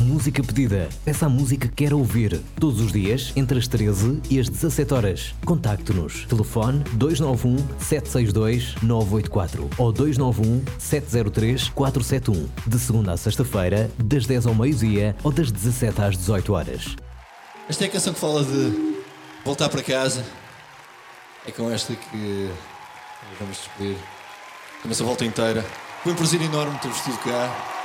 Música pedida. Peça a música que quer ouvir. Todos os dias, entre as 13 e as 17 horas. Contacte-nos. Telefone 291 762 984 ou 291 703 471. De segunda a sexta-feira, das 10 ao meio-dia ou das 17 às 18 horas. Esta é a canção que fala de voltar para casa. É com esta que vamos despedir. Começa a volta inteira. Foi um prazer enorme ter-vos tido cá.